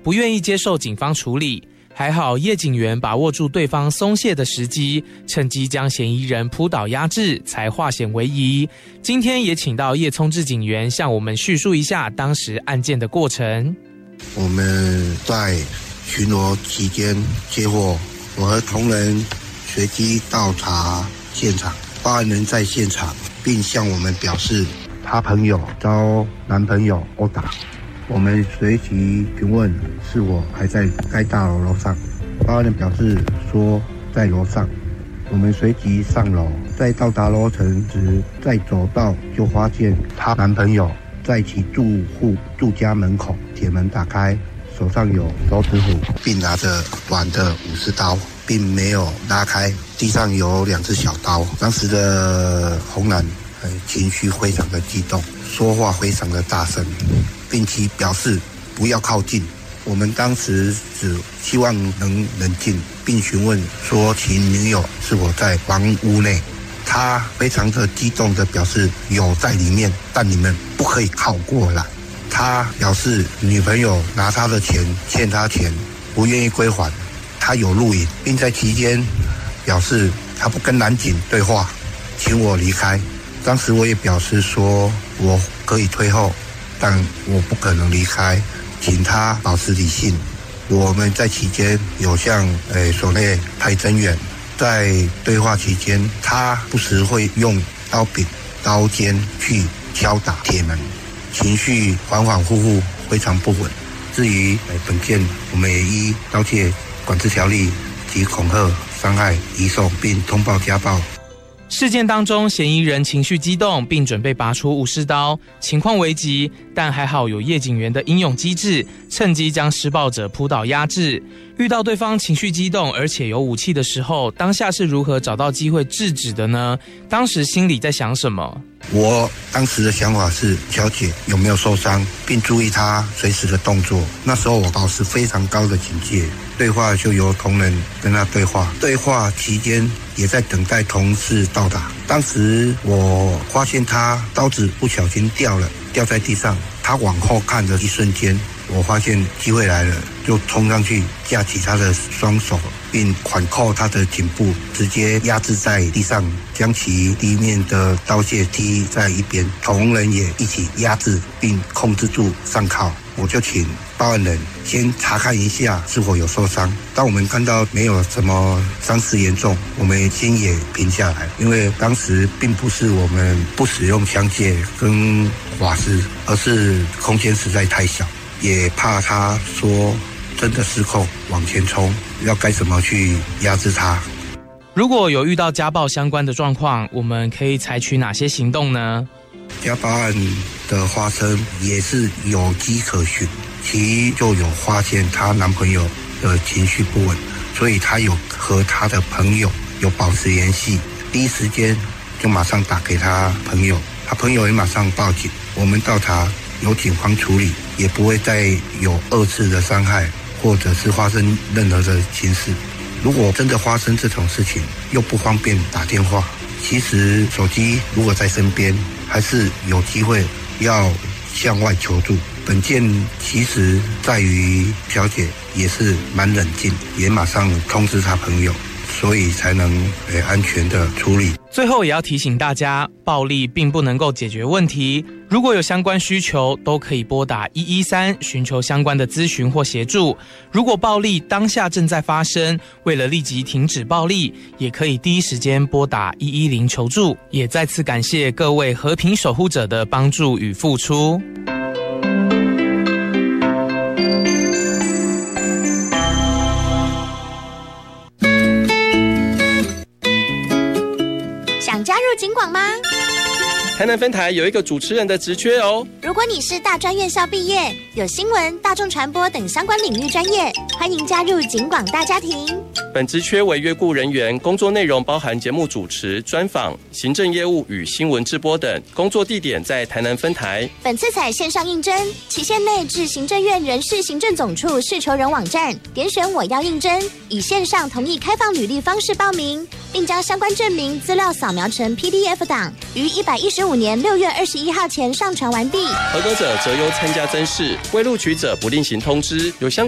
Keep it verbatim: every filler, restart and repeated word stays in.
不愿意接受警方处理。还好叶警员把握住对方松懈的时机，趁机将嫌疑人扑倒压制，才化险为夷。今天也请到叶聪志警员向我们叙述一下当时案件的过程。 我们在巡逻期间接获，我和同仁随机到查现场，报案人在现场，并向我们表示他朋友遭男朋友殴打。我们随即询问是否还在该大楼楼上，报案人表示说在楼上。我们随即上楼，在到达楼层时，在走道就发现她男朋友在其住户住家门口，铁门打开，手上有手指虎，并拿着短的武士刀，并没有拉开，地上有两只小刀。当时的红男情绪非常的激动，说话非常的大声，并且表示不要靠近。我们当时只希望能冷静，并询问说其女友是否在房屋内。他非常的激动的表示有在里面，但你们不可以靠过来。他表示女朋友拿他的钱，欠他钱，不愿意归还。他有录影，并在期间表示他不跟男警对话，请我离开。当时我也表示说我可以退后，但我不可能离开，请他保持理性。我们在期间有向诶所内派增援，在对话期间，他不时会用刀柄、刀尖去敲打铁门，情绪反反复复，非常不稳。至于诶本件，我们也依盗窃管制条例及恐吓、伤害、移送并通报家暴。 事件当中，嫌疑人情绪激动，并准备拔出武士刀，情况危急，但还好有叶警员的英勇机智，趁机将施暴者扑倒压制。遇到对方情绪激动而且有武器的时候，当下是如何找到机会制止的呢？当时心里在想什么？ 我当时的想法是小姐有没有受伤，并注意她随时的动作。那时候我保持非常高的警戒，对话就由同仁跟她对话。对话期间也在等待同事到达。当时我发现她刀子不小心掉了，掉在地上。她往后看的一瞬间，我发现机会来了，就冲上去架起她的双手，并反扣她的颈部，直接压制在地上，将其地面的刀械踢在一边。同仁也一起压制并控制住上铐。我就请报案人先查看一下是否有受伤。当我们看到没有什么伤势严重，我们心也平下来，因为当时并不是我们不使用枪械跟瓦斯，而是空间实在太小，也怕他说真的失控往前冲，要该怎么去压制他。 如果有遇到家暴相关的状况，我们可以采取哪些行动呢？ 家暴案的发生也是有迹可循，其就有发现她男朋友的情绪不稳，所以她有和她的朋友有保持联系，第一时间就马上打给她朋友，她朋友也马上报警。我们到查由警方处理，也不会再有二次的伤害，或者是发生任何的情事。如果真的发生这种事情，又不方便打电话，其实手机如果在身边，还是有机会要向外求助。本件其实在于小姐也是蛮冷静，也马上通知她朋友，所以才能呃安全的处理。 最后也要提醒大家，暴力并不能够解决问题，如果有相关需求，都可以拨打一一三寻求相关的咨询或协助。如果暴力当下正在发生，为了立即停止暴力，也可以第一时间拨打一一零求助。也再次感谢各位和平守护者的帮助与付出。 想加入警广吗？ 台南分台有一个主持人的职缺哦。 如果你是大专院校毕业，有新闻、大众传播等相关领域专业，欢迎加入警广大家庭。 本职缺为约雇人员，工作内容包含节目主持、专访、行政业务与新闻直播等。工作地点在台南分台。 本次采线上应征，期限内至行政院人事行政总处事求人网站点选我要应征，以线上同意开放履历方式报名，并将相关证明资料扫描成 P D F 档，于一百一十五年六月二十一号前上传完毕。 合格者择优参加甄试，未录取者不另行通知。有相